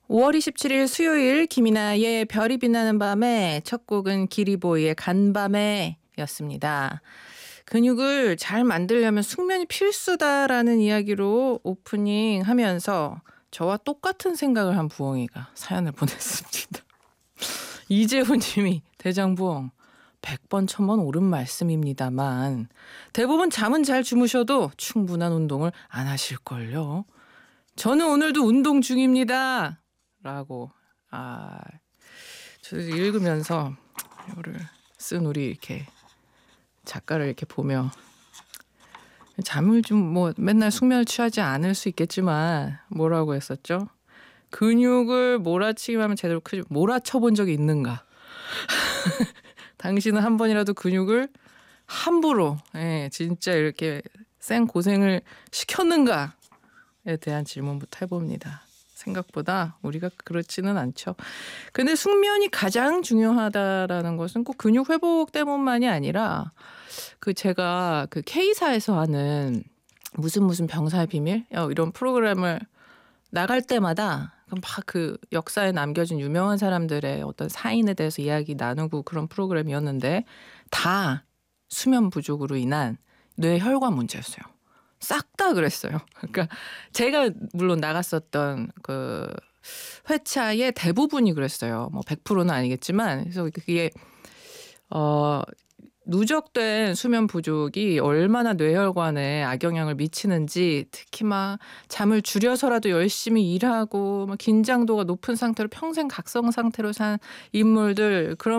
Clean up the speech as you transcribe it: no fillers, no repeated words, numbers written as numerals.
5월 27일 수요일 김이나의 별이 빛나는 밤에 첫 곡은 기리보이의 간밤에였습니다. 근육을 잘 만들려면 숙면이 필수다라는 이야기로 오프닝 하면서 저와 똑같은 생각을 한 부엉이가 사연을 보냈습니다. 이재훈 님이 대장부엉 100번 1000번 옳은 말씀입니다만 대부분 잠은 잘 주무셔도 충분한 운동을 안 하실걸요. 저는 오늘도 운동 중입니다. 라고 저 읽으면서 이거를 쓴 우리 이렇게 작가를 이렇게 보며 잠을 좀 뭐 맨날 숙면을 취하지 않을 수 있겠지만 뭐라고 했었죠? 근육을 몰아치기만 하면 제대로 크지 몰아쳐본 적이 있는가? 당신은 한 번이라도 근육을 함부로 진짜 이렇게 생 고생을 시켰는가에 대한 질문부터 해봅니다. 생각보다 우리가 그렇지는 않죠. 근데 숙면이 가장 중요하다라는 것은 꼭 근육 회복 때문만이 아니라 제가 K사에서 하는 무슨 병사의 비밀 이런 프로그램을 나갈 때마다 막 역사에 남겨진 유명한 사람들의 어떤 사인에 대해서 이야기 나누고 그런 프로그램이었는데 다 수면 부족으로 인한 뇌혈관 문제였어요. 싹 다 그랬어요. 그러니까 제가 물론 나갔었던 회차의 대부분이 그랬어요. 뭐 100%는 아니겠지만 그래서 그게 누적된 수면 부족이 얼마나 뇌혈관에 악영향을 미치는지 특히 막 잠을 줄여서라도 열심히 일하고 막 긴장도가 높은 상태로 평생 각성 상태로 산 인물들 그런